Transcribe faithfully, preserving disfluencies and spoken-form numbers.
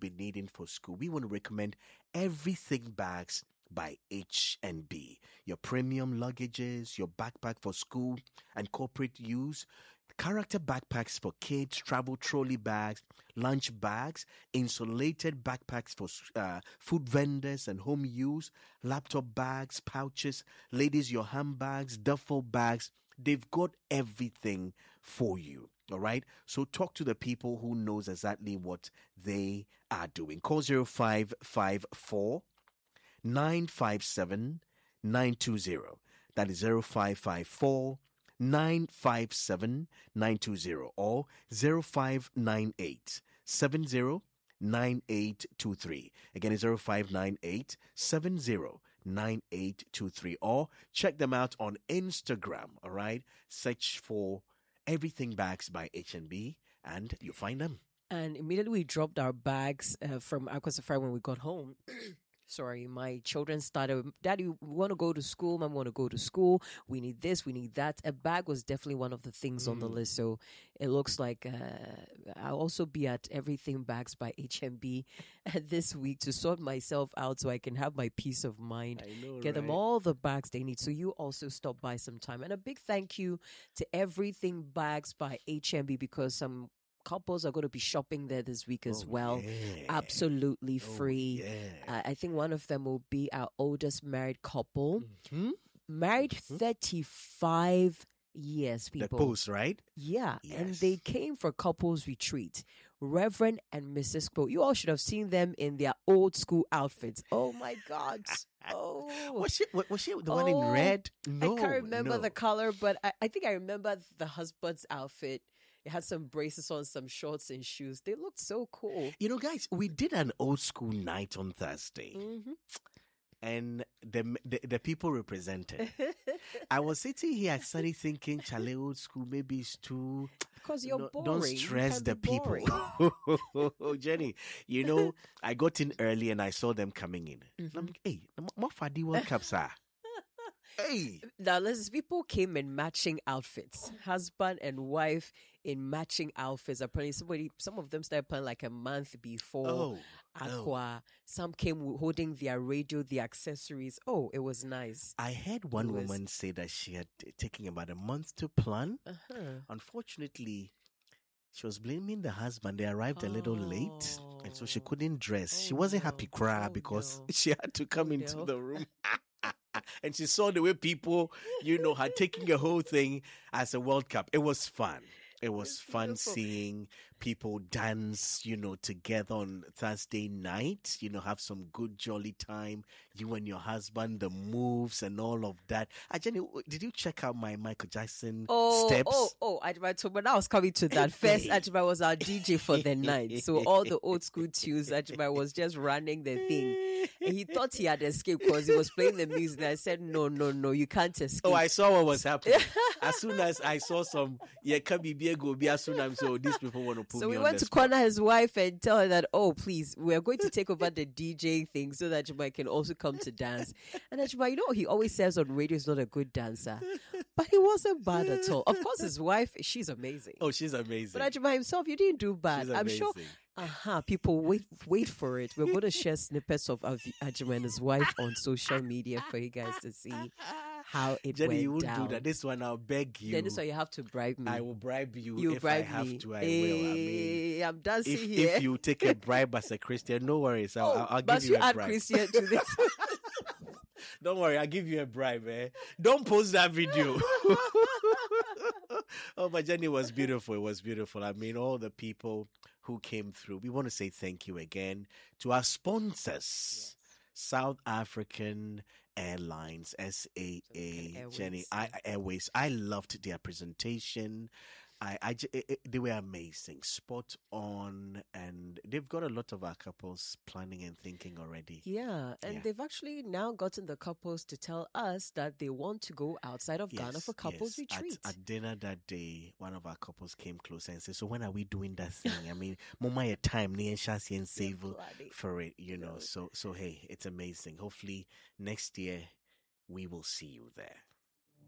be needing for school, we want to recommend Everything Bags by H and B. Your premium luggages, your backpack for school and corporate use, character backpacks for kids, travel trolley bags, lunch bags, insulated backpacks for uh, food vendors and home use, laptop bags, pouches, ladies, your handbags, duffel bags. They've got everything for you. All right. So talk to the people who knows exactly what they are doing. Call zero five five four nine five seven nine two zero. That is zero five five four nine five seven nine two zero or zero five nine eight seven zero nine eight two three. Again, it's zero five nine eight seven zero nine eight two three. Or check them out on Instagram. All right. Search for Everything Bags by H and B and you'll find them. And immediately we dropped our bags uh, from Aqua Safari when we got home. Sorry, my children started, Daddy, we want to go to school. Mom, want to go to school. We need this, we need that. A bag was definitely one of the things mm. on the list. So it looks like uh, I'll also be at Everything Bags by H and B this week to sort myself out so I can have my peace of mind. I know, Get right? them all the bags they need. So you also stop by sometime. And a big thank you to Everything Bags by H and B because some couples are going to be shopping there this week as oh, well. Yeah. Absolutely free. Oh, yeah. uh, I think one of them will be our oldest married couple. Mm-hmm. Married mm-hmm. thirty-five years, people. The post, right? Yeah. Yes. And they came for couples retreat. Reverend and Missus Poe. You all should have seen them in their old school outfits. Oh my God. Oh. Was she, was she the oh, one in red? No. I can't remember no. the color, but I, I think I remember the husband's outfit. It had some braces on, some shorts and shoes. They looked so cool. You know, guys, we did an old school night on Thursday. Mm-hmm. And the, the the people represented. I was sitting here, I started thinking, Chale, old school, maybe it's too... Because you're no, boring. Don't stress the people. Jenny, you know, I got in early and I saw them coming in. Mm-hmm. I'm like, hey, what Fadi World Cup, sir? Hey. Now, listen, people came in matching outfits. Husband and wife in matching outfits. Apparently, somebody, some of them started playing like a month before. Oh, Aqua. oh. Some came holding their radio, the accessories. Oh, it was nice. I heard one was... woman say that she had taken about a month to plan. Uh-huh. Unfortunately, she was blaming the husband. They arrived oh. a little late, and so she couldn't dress. Oh, she wasn't no. happy cry oh, because no. she had to come oh, into no. the room. And she saw the way people, you know, had taken the whole thing as a World Cup. It was fun. It was it's fun beautiful. Seeing people dance, you know, together on Thursday night, you know, have some good jolly time. You and your husband, the moves and all of that. Uh, Jenny, did you check out my Michael Jackson oh, steps? Oh, oh, Ajima, so when I was coming to that, first Ajima was our D J for the night. So all the old school tunes, Ajima was just running the thing. And he thought he had escaped because he was playing the music. And I said, no, no, no, you can't escape. Oh, I saw what was happening. As soon as I saw some, yeah, can be go be as soon as so these people want to put so me we on went the to spot. corner his wife and tell her that, oh, please, we're going to take over the D J thing so that Juma can also come to dance. And Juma, you know, he always says on radio he's not a good dancer, but he wasn't bad at all. Of course, his wife, she's amazing. Oh, she's amazing. But Juma himself, you didn't do bad. She's I'm sure. Uh-huh. People, wait wait for it. We're going to share snippets of Ajima and his wife on social media for you guys to see how it Jenny, went you won't down. do that. This one, I'll beg you. Then this one, you have to bribe me. I will bribe you, you if bribe I have me. to. I hey, will. I mean, I'm dancing if, here. if you take a bribe as a Christian, no worries. I'll, oh, I'll, I'll but give you, you a add bribe. Christian to this. Don't worry, I'll give you a bribe. Eh? Don't post that video. Oh, my journey was beautiful. It was beautiful. I mean, all the people who came through. We want to say thank you again to our sponsors, yes. South African Airlines, S A A, Airways. Jenny, I, Airways. I loved their presentation. I, I, it, it, they were amazing, spot on, and they've got a lot of our couples planning and thinking already. Yeah, and yeah. they've actually now gotten the couples to tell us that they want to go outside of yes, Ghana for couples yes. retreat. At, at dinner that day, one of our couples came close and said, so when are we doing that thing? I mean, mama, your time, and save for it, you know. So, so hey, it's amazing. Hopefully next year we will see you there.